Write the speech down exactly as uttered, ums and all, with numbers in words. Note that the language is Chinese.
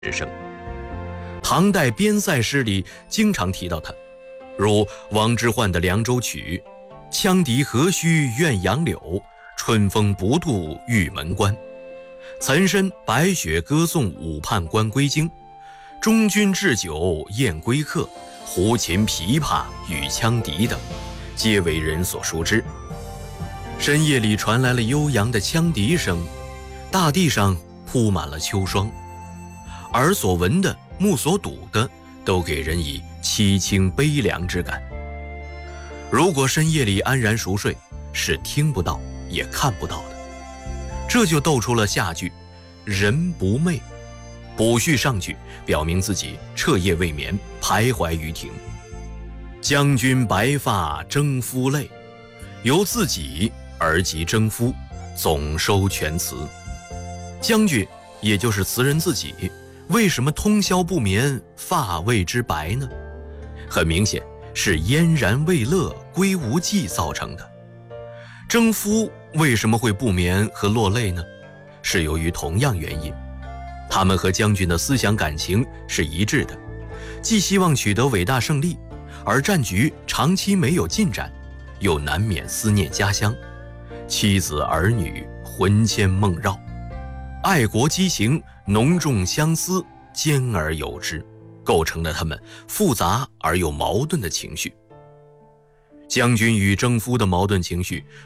生。唐代边塞诗里经常提到他，如王之涣的《凉州曲》：羌笛何须怨杨柳，春风不度玉门关。岑参《白雪歌颂武判官归京》：中军置酒宴归客，胡琴琵琶与羌笛等，皆为人所熟知。深夜里传来了悠扬的羌笛声，大地上铺满了秋霜，耳所闻的、目所睹的，都给人以凄清悲凉之感。如果深夜里安然熟睡，是听不到也看不到的。这就逗出了下句人不寐，补叙上句，表明自己彻夜未眠，徘徊于庭。将军白发征夫泪，由自己而及征夫，总收全词。将军也就是词人自己，为什么通宵不眠，发为之白呢？很明显是燕然未勒，归无计造成的。征夫为什么会不眠和落泪呢？是由于同样原因，他们和将军的思想感情是一致的，既希望取得伟大胜利，而战局长期没有进展，又难免思念家乡，妻子儿女魂牵梦绕，爱国激情浓重相思，兼而有之，构成了他们复杂而又矛盾的情绪。将军与征夫的矛盾情绪